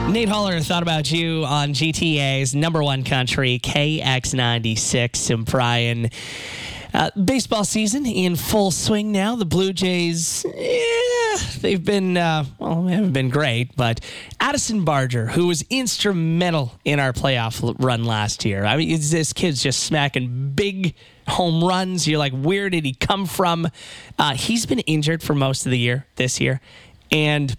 Nate Holler thought about you on GTA's number one country, KX96 in Bryan. Baseball season in full swing now. The Blue Jays, they've been, they haven't been great, but Addison Barger, who was instrumental in our playoff run last year. I mean, this kid's just smacking big home runs. You're like, where did he come from? He's been injured for most of the year this year. And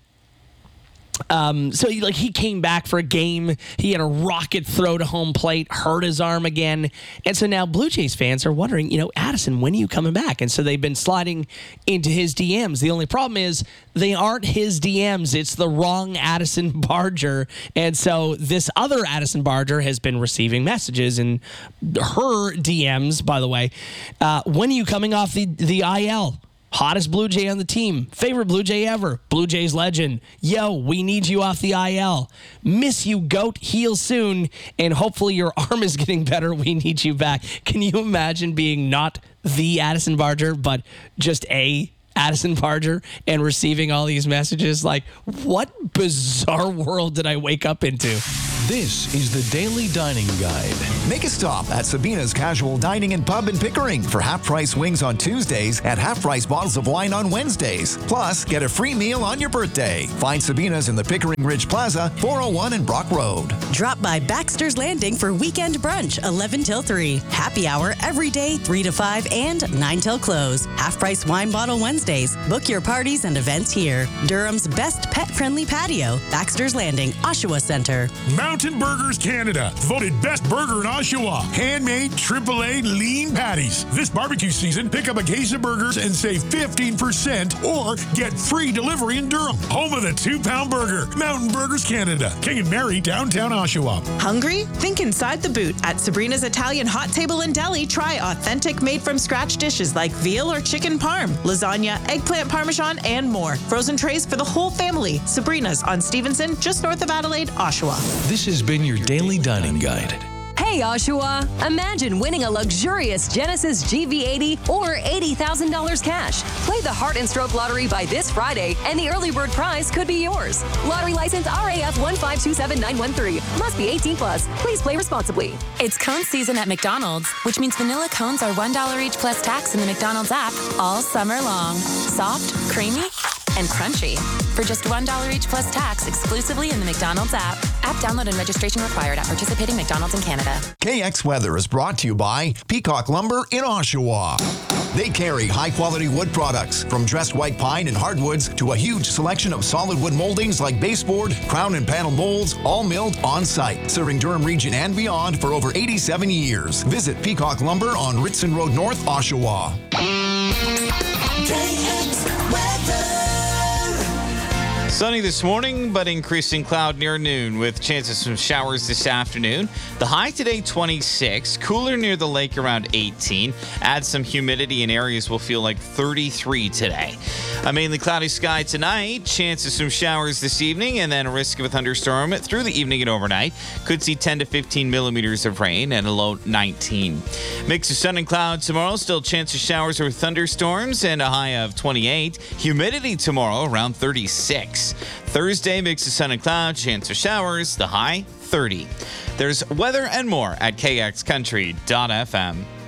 so he came back for a game. He had a rocket throw to home plate, hurt his arm again. And so now Blue Jays fans are wondering, Addison, when are you coming back? And so they've been sliding into his DMs. The only problem is they aren't his DMs. It's the wrong Addison Barger. And so this other Addison Barger has been receiving messages in her DMs, by the way. When are you coming off the IL? Hottest Blue Jay on the team. Favorite Blue Jay ever. Blue Jays legend. Yo, we need you off the IL. Miss you, GOAT. Heal soon. And hopefully your arm is getting better. We need you back. Can you imagine being not the Addison Barger, but just a Addison Barger and receiving all these messages? Like, what bizarre world did I wake up into? This is the Daily Dining Guide. Make a stop at Sabina's Casual Dining and Pub in Pickering for half-price wings on Tuesdays and half-price bottles of wine on Wednesdays. Plus, get a free meal on your birthday. Find Sabina's in the Pickering Ridge Plaza, 401 and Brock Road. Drop by Baxter's Landing for weekend brunch, 11 till 3. Happy hour every day, 3 to 5 and 9 till close. Half-price wine bottle Wednesdays. Book your parties and events here. Durham's best pet-friendly patio, Baxter's Landing, Oshawa Center. Mountain Burgers Canada, voted best burger in Oshawa. Handmade AAA lean patties. This barbecue season, pick up a case of burgers and save 15% or get free delivery in Durham. Home of the 2-pound burger. Mountain Burgers Canada, King and Mary, downtown Oshawa. Hungry? Think inside the boot. At Sabrina's Italian Hot Table and Deli, try authentic made-from-scratch dishes like veal or chicken parm, lasagna, eggplant parmesan, and more. Frozen trays for the whole family. Sabrina's on Stevenson, just north of Adelaide, Oshawa. This has been your Daily Dining Guide. Hey, Oshawa, imagine winning a luxurious Genesis GV80 or $80,000 cash. Play the Heart and Stroke Lottery by this Friday, and the early bird prize could be yours. Lottery license RAF 1527913. Must be 18 plus. Please play responsibly. It's cone season at McDonald's, which means vanilla cones are $1 each plus tax in the McDonald's app all summer long. Soft, creamy, and crunchy. For just $1 each plus tax exclusively in the McDonald's app. App download and registration required at participating McDonald's in Canada. KX Weather is brought to you by Peacock Lumber in Oshawa. They carry high-quality wood products, from dressed white pine and hardwoods to a huge selection of solid wood moldings like baseboard, crown and panel molds, all milled on-site, serving Durham region and beyond for over 87 years. Visit Peacock Lumber on Ritson Road North, Oshawa. KX Weather. Sunny this morning, but increasing cloud near noon with chances of some showers this afternoon. The high today, 26. Cooler near the lake around 18. Add some humidity in areas will feel like 33 today. A mainly cloudy sky tonight. Chances of some showers this evening, and then a risk of a thunderstorm through the evening and overnight. Could see 10 to 15 millimeters of rain and a low 19. Mix of sun and clouds tomorrow. Still chance of showers or thunderstorms and a high of 28. Humidity tomorrow around 36. Thursday, mix of sun and clouds, chance of showers, the high 30. There's weather and more at kxcountry.fm.